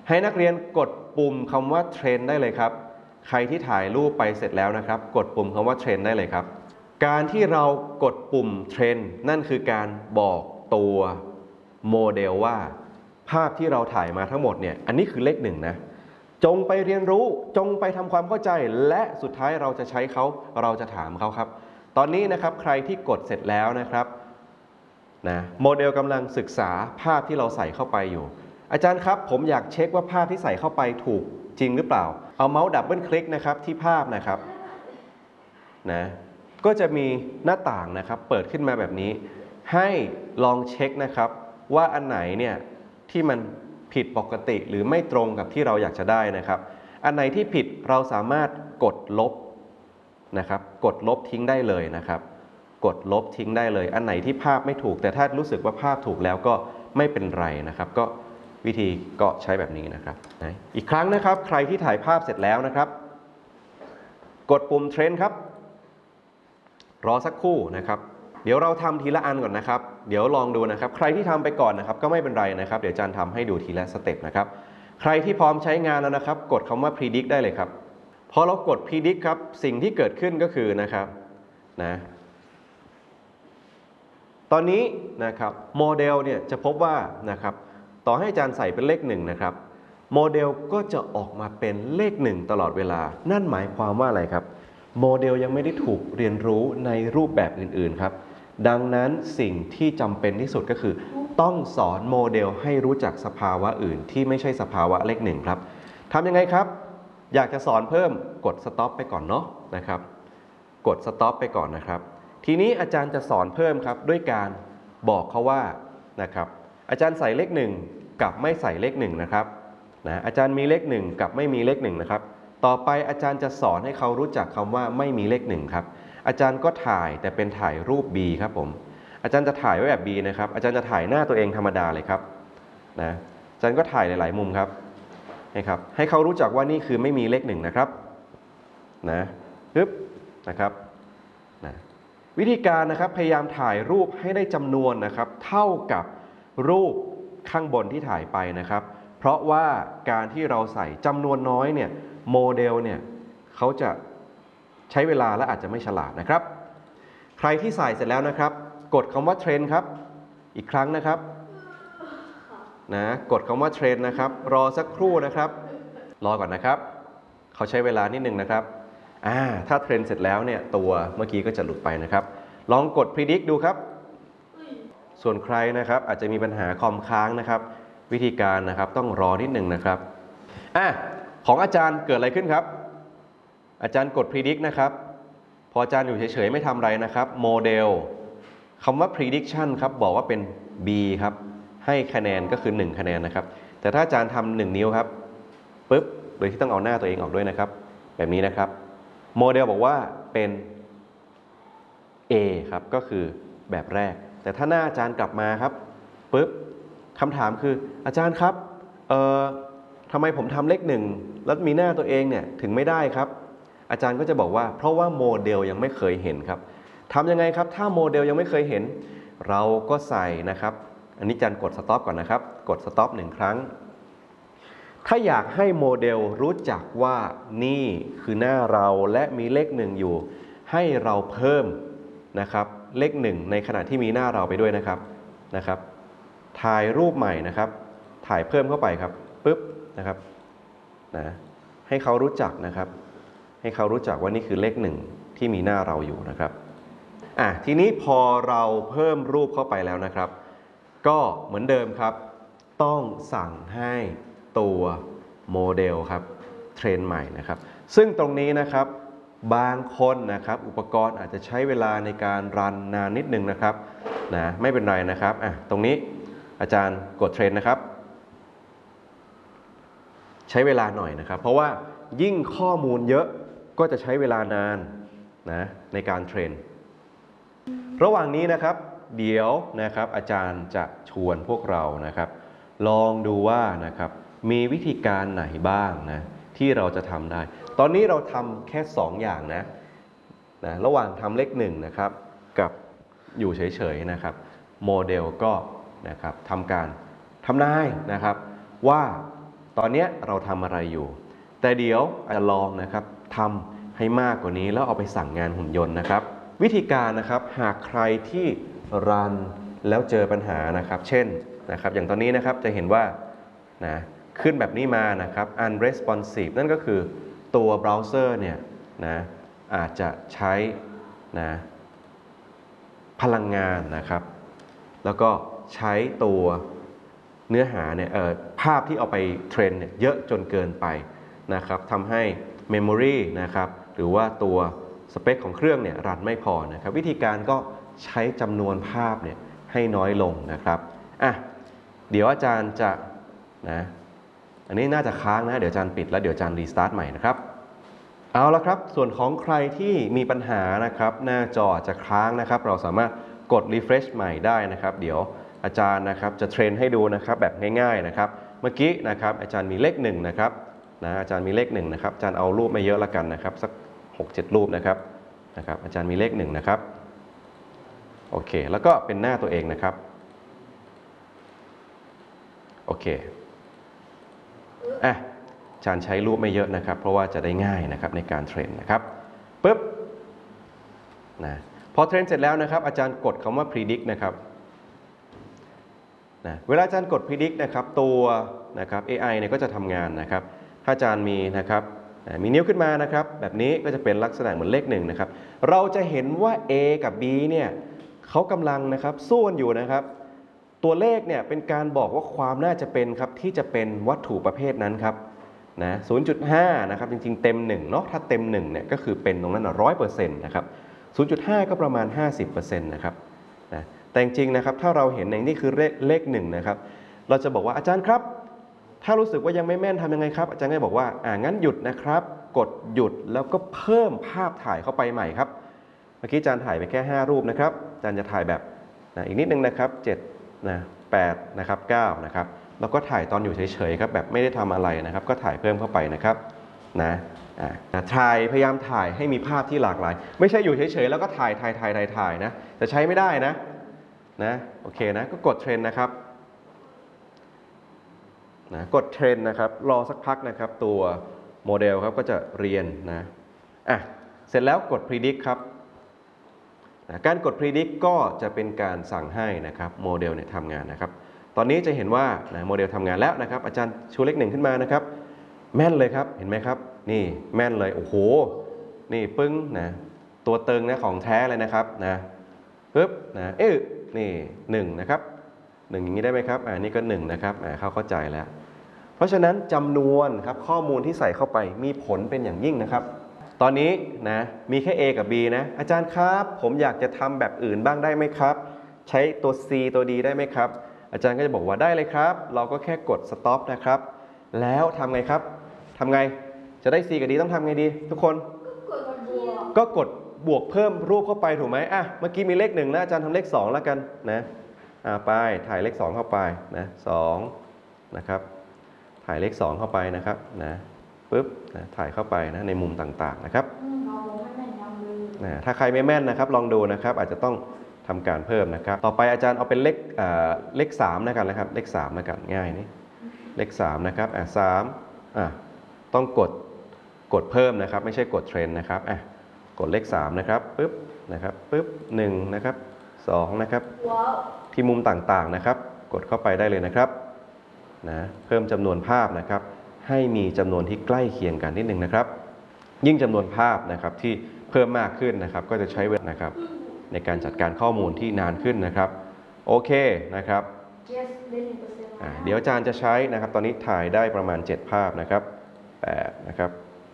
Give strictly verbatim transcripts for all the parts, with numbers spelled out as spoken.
ให้นักเรียนกดปุ่มคำว่าเทรนได้เลยครับใครที่ถ่ายรูปไปเสร็จแล้วนะครับกดปุ่มคำว่าเทรนได้เลยครับการที่เรากดปุ่มเทรนนั่นคือการบอกตัวโมเดลว่าภาพที่เราถ่ายมาทั้งหมดเนี่ยอันนี้คือเลขหนึ่งนะจงไปเรียนรู้จงไปทำความเข้าใจและสุดท้ายเราจะใช้เขาเราจะถามเขาครับตอนนี้นะครับใครที่กดเสร็จแล้วนะครับนะโมเดลกำลังศึกษาภาพที่เราใส่เข้าไปอยู่อาจารย์ครับผมอยากเช็คว่าภาพที่ใส่เข้าไปถูกจริงหรือเปล่าเอาเมาส์ดับเบิลคลิกนะครับที่ภาพนะครับนะก็จะมีหน้าต่างนะครับเปิดขึ้นมาแบบนี้ให้ลองเช็คนะครับว่าอันไหนเนี่ยที่มันผิดปกติหรือไม่ตรงกับที่เราอยากจะได้นะครับอันไหนที่ผิดเราสามารถกดลบนะครับกดลบทิ้งได้เลยนะครับกดลบทิ้งได้เลยอันไหนที่ภาพไม่ถูกแต่ถ้ารู้สึกว่าภาพถูกแล้วก็ไม่เป็นไรนะครับก็วิธีก็ใช้แบบนี้นะครับอีกครั้งนะครับใครที่ถ่ายภาพเสร็จแล้วนะครับกดปุ่มเทรนครับรอสักครู่นะครับเดี๋ยวเราทำทีละอันก่อนนะครับเดี๋ยวลองดูนะครับใครที่ทำไปก่อนนะครับก็ไม่เป็นไรนะครับเดี๋ยวอาจารย์ทำให้ดูทีละสเต็ปนะครับใครที่พร้อมใช้งานแล้วนะครับกดคำว่า predict ได้เลยครับพอเรากด predict ครับสิ่งที่เกิดขึ้นก็คือนะครับนะตอนนี้นะครับโมเดลเนี่ยจะพบว่านะครับต่อให้อาจารย์ใส่เป็นเลขหนึ่งนะครับโมเดลก็จะออกมาเป็นเลขหนึ่งตลอดเวลานั่นหมายความว่าอะไรครับโมเดลยังไม่ได้ถูกเรียนรู้ในรูปแบบอื่นๆครับดังนั้นสิ่งที่จำเป็นที่สุดก็คือต้องสอนโมเดลให้รู้จักสภาวะอื่นที่ไม่ใช่สภาวะเลขหนึ่งครับทำยังไงครับอยากจะสอนเพิ่มกด stop ไปก่อนเนาะนะครับกด stop ไปก่อนนะครับทีนี้อาจารย์จะสอนเพิ่มครับด้วยการบอกเขาว่านะครับอาจารย์ใส่เลขหนึ่งกับไม่ใส่เลขหนึ่งนะครับนะอาจารย์มีเลขหนึ่งกับไม่มีเลขหนึ่งนะครับต่อไปอาจารย์จะสอนให้เขารู้จักคำว่าไม่มีเลขหนึ่งครับอาจารย์ก็ถ่ายแต่เป็นถ่ายรูป B ครับผมอาจารย์จะถ่ายไว้แบบ B นะครับอาจารย์จะถ่ายหน้าตัวเองธรรมดาเลยครับนะอาจารย์ก็ถ่ายหลายๆมุมครับนะครับให้เขารู้จักว่านี่คือไม่มีเลขหนึ่งนะครับนะปึ๊บนะครับนะวิธีการนะครับพยายามถ่ายรูปให้ได้จำนวนนะครับเท่ากับรูปข้างบนที่ถ่ายไปนะครับเพราะว่าการที่เราใส่จำนวนน้อยเนี่ยโมเดลเนี่ยเขาจะใช้เวลาและอาจจะไม่ฉลาดนะครับใครที่ใส่เสร็จแล้วนะครับกดคำว่าเทรนครับอีกครั้งนะครับนะกดคำว่าเทรนนะครับรอสักครู่นะครับรอก่อนนะครับเขาใช้เวลานิดนึงนะครับอ่าถ้าเทรนเสร็จแล้วเนี่ยตัวเมื่อกี้ก็จะหลุดไปนะครับลองกด predict ดูครับส่วนใครนะครับอาจจะมีปัญหาคอมค้างนะครับวิธีการนะครับต้องรอนิดนึงนะครับอ่ะของอาจารย์เกิดอะไรขึ้นครับอาจารย์กด predict นะครับพออาจารย์อยู่เฉยๆไม่ทำอะไรนะครับโมเดลคำว่า prediction ครับบอกว่าเป็น B ครับให้คะแนนก็คือหนึ่งคะแนนนะครับแต่ถ้าอาจารย์ทำหนึ่งนิ้วครับปึ๊บโดยที่ต้องเอาหน้าตัวเองออกด้วยนะครับแบบนี้นะครับโมเดลบอกว่าเป็น A ครับก็คือแบบแรกแต่ถ้าหน้าอาจารย์กลับมาครับปึ๊บคำถามคืออาจารย์ครับเอ่อทำไมผมทำเลขหนึ่งแล้วมีหน้าตัวเองเนี่ยถึงไม่ได้ครับอาจารย์ก็จะบอกว่าเพราะว่าโมเดลยังไม่เคยเห็นครับทำยังไงครับถ้าโมเดลยังไม่เคยเห็นเราก็ใส่นะครับอันนี้อาจารย์กด stop ก่อนนะครับกด stop หนึ่งครั้งถ้าอยากให้โมเดลรู้จักว่านี่คือหน้าเราและมีเลขหนึ่งอยู่ให้เราเพิ่มนะครับเลขหนึ่งในขณะที่มีหน้าเราไปด้วยนะครับนะครับถ่ายรูปใหม่นะครับถ่ายเพิ่มเข้าไปครับปึ๊บนะครับนะให้เขารู้จักนะครับให้เขารู้จักว่านี่คือเลขหนึ่งที่มีหน้าเราอยู่นะครับอ่ะทีนี้พอเราเพิ่มรูปเข้าไปแล้วนะครับก็เหมือนเดิมครับต้องสั่งให้ตัวโมเดลครับเทรนใหม่นะครับซึ่งตรงนี้นะครับบางคนนะครับอุปกรณ์อาจจะใช้เวลาในการรันนานนิดนึงนะครับนะไม่เป็นไรนะครับอ่ะตรงนี้อาจารย์กดเทรนนะครับใช้เวลาหน่อยนะครับเพราะว่ายิ่งข้อมูลเยอะก็จะใช้เวลานานนะในการเทรนระหว่างนี้นะครับเดี๋ยวนะครับอาจารย์จะชวนพวกเรานะครับลองดูว่านะครับมีวิธีการไหนบ้างนะที่เราจะทำได้ตอนนี้เราทำแค่สองอย่างนะนะระหว่างทำเลขหนึ่งนะครับกับอยู่เฉยๆนะครับโมเดลก็นะครับทำการทำนายนะครับว่าตอนนี้เราทำอะไรอยู่แต่เดี๋ยวอาจจะลองนะครับทำให้มากกว่านี้แล้วเอาไปสั่งงานหุ่นยนต์นะครับวิธีการนะครับหากใครที่รันแล้วเจอปัญหานะครับเช่นนะครับอย่างตอนนี้นะครับจะเห็นว่านะขึ้นแบบนี้มานะครับ unresponsive นั่นก็คือตัวเบราว์เซอร์เนี่ยนะอาจจะใช้นะพลังงานนะครับแล้วก็ใช้ตัวเนื้อหาเนี่ยภาพที่เอาไปเทรนเนี่ยเยอะจนเกินไปนะครับทำให้ Memory นะครับหรือว่าตัวสเปคของเครื่องเนี่ยรันไม่พอนะครับวิธีการก็ใช้จำนวนภาพเนี่ยให้น้อยลงนะครับอ่ะเดี๋ยวอาจารย์จะนะอันนี้น่าจะค้างนะเดี๋ยวอาจารย์ปิดแล้วเดี๋ยวอาจารย์รีสตาร์ทใหม่นะครับเอาละครับส่วนของใครที่มีปัญหานะครับหน้าจอจะค้างนะครับเราสามารถกด refresh ใหม่ได้นะครับเดี๋ยวอาจารย์นะครับจะเทรนให้ดูนะครับแบบง่ายๆนะครับเมื่อกี้นะครับอาจารย์มีเลขหนึ่งนะครับนะอาจารย์มีเลขหนึ่งนะครับอาจารย์เอารูปไม่เยอะละกันนะครับสัก หกเจ็ด รูปนะครับนะครับอาจารย์มีเลขหนึ่งนะครับโอเคแล้วก็เป็นหน้าตัวเองนะครับโอเคอ่ะอาจารย์ใช้รูปไม่เยอะนะครับเพราะว่าจะได้ง่ายนะครับในการเทรนนะครับปึ๊บนะพอเทรนเสร็จแล้วนะครับอาจารย์กดคำว่า predict นะครับนะเวลาอาจารย์กด predict นะครับตัวนะครับ เอ ไอ เนี่ยก็จะทำงานนะครับถ้าอาจารย์มีนะครับมีนิ้วขึ้นมานะครับแบบนี้ก็จะเป็นลักษณะเหมือนเลขหนึ่งนะครับเราจะเห็นว่า A กับ B เนี่ยเขากำลังนะครับสู้กันอยู่นะครับตัวเลขเนี่ยเป็นการบอกว่าความน่าจะเป็นครับที่จะเป็นวัตถุประเภทนั้นครับนะ ศูนย์จุดห้า นะครับจริงๆเต็มหนึ่งเนาะถ้าเต็มหนึ่งเนี่ยก็คือเป็นตรงนั้นร้อยเปอร์เซ็นต์นะครับ ศูนย์จุดห้า ก็ประมาณ ห้าสิบเปอร์เซ็นต์ นะครับนะแต่จริงๆนะครับถ้าเราเห็นในนี่คือเลขเลขหนึ่งนะครับเราจะบอกว่าอาจารย์ครับถ้ารู้สึกว่ายังไม่แม่นทำยังไงครับอาจารย์ก็บอกว่าอ่างั้นหยุดนะครับกดหยุดแล้วก็เพิ่มภาพถ่ายเข้าไปใหม่ครับเมื่อกี้อาจารย์ถ่ายไปแค่ห้ารูปนะครับอาจารย์จะถ่ายแบบนะอีกนิดนึงนะครับเจ็ดนะแปดนะครับเก้านะครับแล้วก็ถ่ายตอนอยู่เฉยๆครับแบบไม่ได้ทำอะไรนะครับก็ถ่ายเพิ่มเข้าไปนะครับนะถ่ายพยายามถ่ายให้มีภาพที่หลากหลายไม่ใช่อยู่เฉยๆแล้วก็ถ่ายถ่ายถ่ายถ่ายถ่ายนะจะใช้ไม่ได้นะนะโอเคนะก็กดเทรนนะครับนะกดเทรนนะครับรอสักพักนะครับตัวโมเดลครับก็จะเรียนนะอ่ะเสร็จแล้วกด predict ครับนะการกด predict ก็จะเป็นการสั่งให้นะครับโมเดลเนี่ยทำงานนะครับตอนนี้จะเห็นว่านะโมเดลทำงานแล้วนะครับอาจารย์ชูเลขหนึ่งขึ้นมานะครับแม่นเลยครับเห็นไหมครับนี่แม่นเลยโอ้โหนี่ปึ้งนะตัวเติงนะของแท้เลยนะครับนะปึ๊บนะเอ๊ะนี่หนึ่งนะครับหนึ่งอย่างนี้ได้ไหมครับอ่านี่ก็หนึ่งนะครับอ่าเขาเข้าใจแล้วเพราะฉะนั้นจำนวนครับข้อมูลที่ใส่เข้าไปมีผลเป็นอย่างยิ่งนะครับตอนนี้นะมีแค่ A กับ B นะอาจารย์ครับผมอยากจะทำแบบอื่นบ้างได้ไหมครับใช้ตัว C ตัว D ได้ไหมครับอาจารย์ก็จะบอกว่าได้เลยครับเราก็แค่กด stop นะครับแล้วทำไงครับทำไงจะได้ C กับ D ต้องทำไงดีทุกคนก็กดบวกเพิ่มรูปเข้าไปถูกไหมอ่ะเมื่อกี้มีเลขหนึ่งแล้วอาจารย์ทำเลขสองแล้วกันนะอ่าไปถ่ายเลขสองเข้าไปนะสองนะครับถ่ายเลขสองเข้าไปนะครับนะปึ๊บนะถ่ายเข้าไปนะในมุมต่างๆนะครับนะถ้าใครไม่แม่นนะครับลองดูนะครับอาจจะต้องทำการเพิ่มนะครับต่อไปอาจารย์เอาเป็นเลขอ่าเลขสามแล้วกันนะครับเลขสามแล้วกันง่ายนี่เลขสามนะครับอ่ะสามอ่ะต้องกดกดเพิ่มนะครับไม่ใช่กดเทรนนะครับอ่ะกดเลขสามนะครับปึ๊บนะครับปึ๊บหนึ่งนะครับสองนะครับที่มุมต่างๆนะครับกดเข้าไปได้เลยนะครับนะเพิ่มจำนวนภาพนะครับให้มีจำนวนที่ใกล้เคียงกันนิดนึงนะครับยิ่งจำนวนภาพนะครับที่เพิ่มมากขึ้นนะครับก็จะใช้เวลานะครับในการจัดการข้อมูลที่นานขึ้นนะครับโอเคนะครับเดี๋ยวอาจารย์จะใช้นะครับตอนนี้ถ่ายได้ประมาณเจ็ดภาพนะครับแปดนะครับ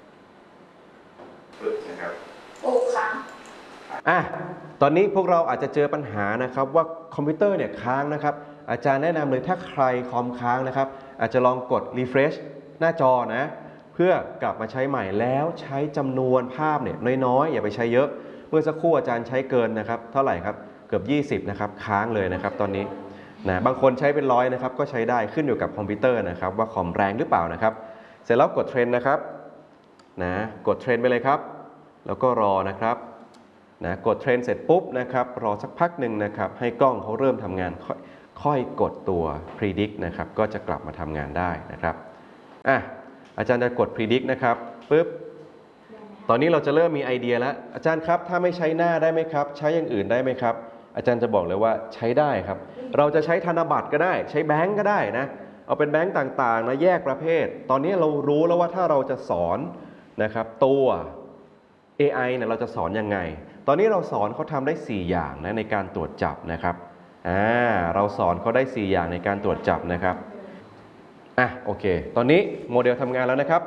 โอ้ค่ะอ่ะตอนนี้พวกเราอาจจะเจอปัญหานะครับว่าคอมพิวเตอร์เนี่ยค้างนะครับอาจารย์แนะนำเลยถ้าใครคอมค้างนะครับอาจจะลองกด refresh หน้าจอนะเพื่อกลับมาใช้ใหม่แล้วใช้จำนวนภาพเนี่ยน้อยๆอย่าไปใช้เยอะเมื่อสักครู่อาจารย์ใช้เกินนะครับเท่าไหร่ครับเกือบยี่สิบนะครับค้างเลยนะครับตอนนี้นะบางคนใช้เป็นร้อยนะครับก็ใช้ได้ขึ้นอยู่กับคอมพิวเตอร์นะครับว่าคอมแรงหรือเปล่านะครับเสร็จแล้วกดเทรนนะครับนะกดเทรนไปเลยครับแล้วก็รอนะครับนะกดเทรนเสร็จปุ๊บนะครับรอสักพักหนึ่งนะครับให้กล้องเขาเริ่มทำงานค่อยค่อยกดตัว predict นะครับก็จะกลับมาทำงานได้นะครับอ่ะอาจารย์จะกด predict นะครับปึ๊บตอนนี้เราจะเริ่มมีไอเดียแล้วอาจารย์ครับถ้าไม่ใช้หน้าได้ไหมครับใช้อย่างอื่นได้ไหมครับอาจารย์จะบอกเลยว่าใช้ได้ครับเราจะใช้ธนบัตรก็ได้ใช้แบงก์ก็ได้นะเอาเป็นแบงก์ต่างๆนะแยกประเภทตอนนี้เรารู้แล้วว่าถ้าเราจะสอนนะครับตัว เอ ไอ เนี่ยเราจะสอนยังไงตอนนี้เราสอนเขาทำได้สี่อย่างนะในการตรวจจับนะครับอ่าเราสอนเขาได้สี่อย่างในการตรวจจับนะครับอ่ะโอเคตอนนี้โมเดลทำงานแล้วนะครับ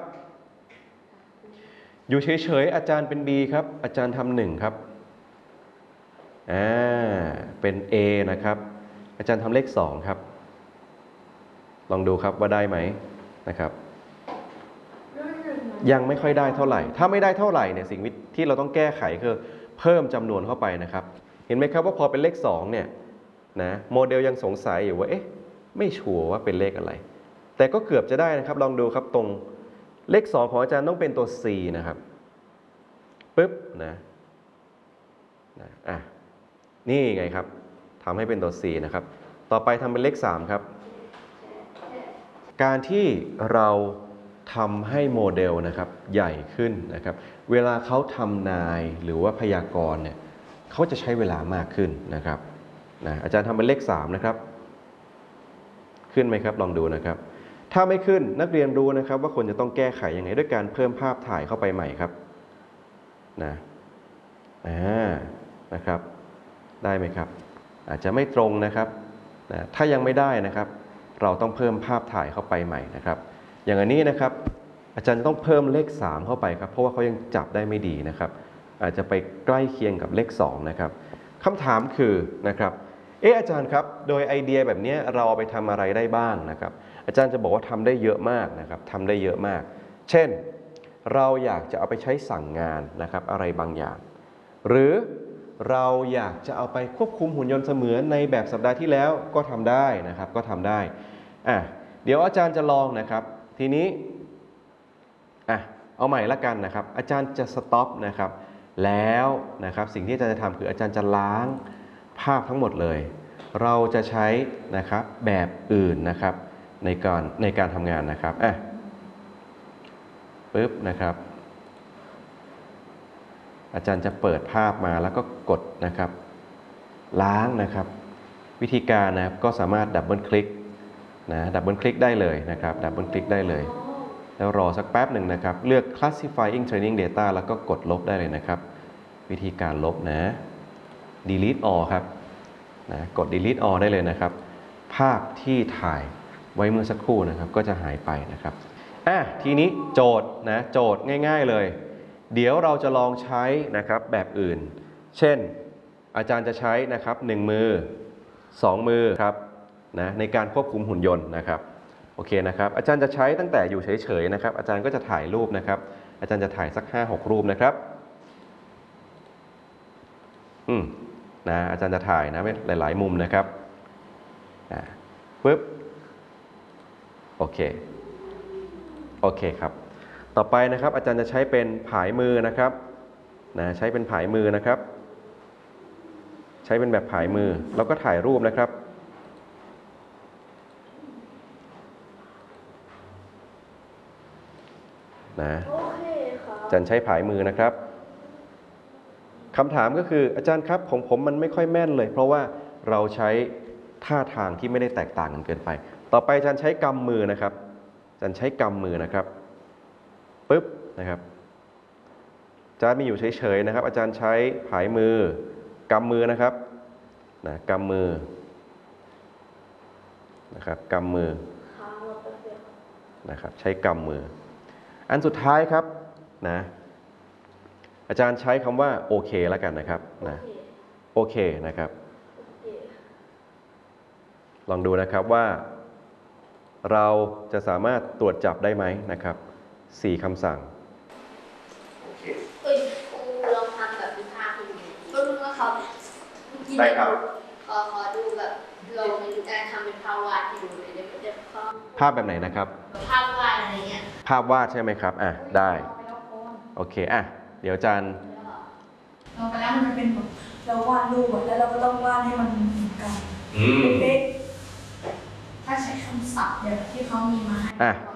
อยู่เฉยๆอาจารย์เป็น B ครับอาจารย์ทำหนึ่งครับอ่าเป็น A นะครับอาจารย์ทำเลขสองครับลองดูครับว่าได้ไหมนะครับยังไม่ค่อยได้เท่าไหร่ถ้าไม่ได้เท่าไหร่เนี่ยสิ่งที่เราต้องแก้ไขคือเพิ่มจำนวนเข้าไปนะครับเห็นไหมครับว่าพอเป็นเลขสองเนี่ยนะโมเดลยังสงสัยอยู่ว่าเอ๊ะไม่ชัวร์ว่าเป็นเลขอะไรแต่ก็เกือบจะได้นะครับลองดูครับตรงเลขสองของอาจารย์ต้องเป็นตัว C นะครับปึ๊บนะนะอ่ะนี่ไงครับทำให้เป็นตัว C นะครับต่อไปทำเป็นเลขสามครับการที่เราทำให้โมเดลนะครับใหญ่ขึ้นนะครับเวลาเขาทำนายหรือว่าพยากรณ์เนี่ยเขาจะใช้เวลามากขึ้นนะครับนะอาจารย์ทำเป็นเลขสามนะครับขึ้นไหมครับลองดูนะครับถ้าไม่ขึ้นนักเรียนรู้นะครับว่าควรจะต้องแก้ไขยังไงด้วยการเพิ่มภาพถ่ายเข้าไปใหม่ครับนะอ่านะครับได้ไหมครับอาจจะไม่ตรงนะครับนะถ้ายังไม่ได้นะครับเราต้องเพิ่มภาพถ่ายเข้าไปใหม่นะครับอย่างอันนี้นะครับอาจารย์ต้องเพิ่มเลขสามเข้าไปครับเพราะว่าเขายังจับได้ไม่ดีนะครับอาจจะไปใกล้เคียงกับเลขสองนะครับคำถามคือนะครับเอออาจารย์ครับโดยไอเดียแบบนี้เราเอาไปทำอะไรได้บ้างนะครับอาจารย์จะบอกว่าทำได้เยอะมากนะครับทำได้เยอะมากเช่นเราอยากจะเอาไปใช้สั่งงานนะครับอะไรบางอย่างหรือเราอยากจะเอาไปควบคุมหุ่นยนต์เสมือนในแบบสัปดาห์ที่แล้วก็ทำได้นะครับก็ทำได้อ่ะเดี๋ยวอาจารย์จะลองนะครับทีนี้อ่ะเอาใหม่ละกันนะครับอาจารย์จะสต็อปนะครับแล้วนะครับสิ่งที่อาจารย์จะทำคืออาจารย์จะล้างภาพทั้งหมดเลยเราจะใช้นะครับแบบอื่นนะครับในการในการทำงานนะครับอ่ะปึ๊บนะครับอาจารย์จะเปิดภาพมาแล้วก็กดนะครับล้างนะครับวิธีการนะครับก็สามารถดับเบิลคลิกนะดับเบิลคลิกได้เลยนะครับดับเบิลคลิกได้เลยแล้วรอสักแป๊บหนึ่งนะครับเลือก classifying training data แล้วก็กดลบได้เลยนะครับวิธีการลบนะ delete all ครับนะกด delete all ได้เลยนะครับภาพที่ถ่ายไว้เมื่อสักครู่นะครับก็จะหายไปนะครับอ่ะทีนี้โจทย์นะโจทย์ง่ายๆเลยเดี๋ยวเราจะลองใช้นะครับแบบอื่นเช่นอาจารย์จะใช้นะครับหนึ่งมือสองมือครับนะในการควบคุมหุ่นยนต์นะครับโอเคนะครับอาจารย์จะใช้ตั้งแต่อยู่เฉยๆนะครับอาจารย์ก็จะถ่ายรูปนะครับอาจารย์จะถ่ายสัก ห้าหก รูปนะครับอืมนะอาจารย์จะถ่ายนะหลายๆมุมนะครับอ่าปึ๊บโอเคโอเคครับต่อไปนะครับอาจารย์จะใช้เป็นผายมือนะครับนะใช้เป็นผายมือนะครับใช้เป็นแบบผายมือแล้วก็ถ่ายรูปนะครับนะอาจารย์ใช้ผายมือนะครับคำถามก็คืออาจารย์ครับของผมมันไม่ค่อยแม่นเลยเพราะว่าเราใช้ท่าทางที่ไม่ได้แตกต่างกันเกินไปต่อไปอาจารย์ใช้กำมือนะครับอาจารย์ใช้กำมือนะครับปึ๊บนะครับอาจารย์มีอยู่เฉยๆนะครับอาจารย์ใช้ผายมือกำมือนะครับนะกำมือนะครับกำมือนะครับใช้กำมืออันสุดท้ายครับนะอาจารย์ใช้คำว่าโอเคแล้วกันนะครับนะโอเคนะครับลองดูนะครับว่าเราจะสามารถตรวจจับได้ไหมนะครับสี่คำสั่งเอ้ยครูลองทำแบบมีภาพให้ดูก็รู้ว่าเขาได้ครับขอขอดูแบบลองในการทำเป็นภาพวาดให้ดูเลยได้ไหมเดี๋ยวเขาภาพแบบไหนนะครับภาพวาดอะไรเงี้ยภาพวาดใช่ไหมครับอ่ะได้โอเคอ่ะเดี๋ยวอาจารย์เราไปแล้วมันเป็นแบบเราวาดรูปแล้วเราก็ต้องวาดให้มันเหมือนกันเป๊ะถ้าใช้คำศัพท์แบบที่เขามีมาให้